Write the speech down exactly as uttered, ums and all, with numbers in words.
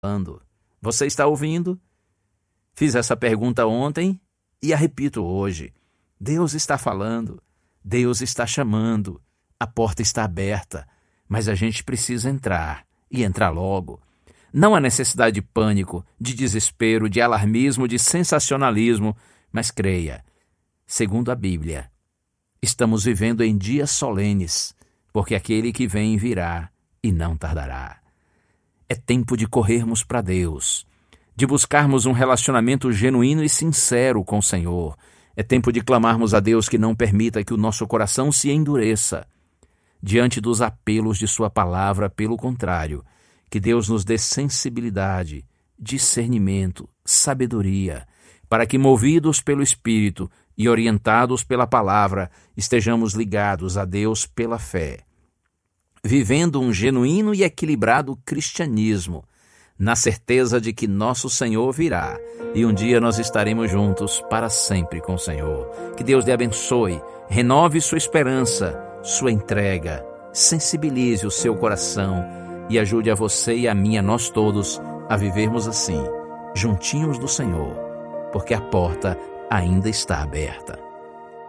falando? Você está ouvindo? Fiz essa pergunta ontem e a repito hoje. Deus está falando, Deus está chamando, a porta está aberta, mas a gente precisa entrar e entrar logo. Não há necessidade de pânico, de desespero, de alarmismo, de sensacionalismo, mas creia, segundo a Bíblia, estamos vivendo em dias solenes, porque aquele que vem virá e não tardará. É tempo de corrermos para Deus, de buscarmos um relacionamento genuíno e sincero com o Senhor. É tempo de clamarmos a Deus que não permita que o nosso coração se endureça diante dos apelos de sua palavra. Pelo contrário, que Deus nos dê sensibilidade, discernimento, sabedoria, para que, movidos pelo Espírito e orientados pela palavra, estejamos ligados a Deus pela fé, vivendo um genuíno e equilibrado cristianismo, na certeza de que nosso Senhor virá e um dia nós estaremos juntos para sempre com o Senhor. Que Deus lhe abençoe, renove sua esperança, sua entrega, sensibilize o seu coração e ajude a você e a mim, a nós todos, a vivermos assim, juntinhos do Senhor, porque a porta ainda está aberta.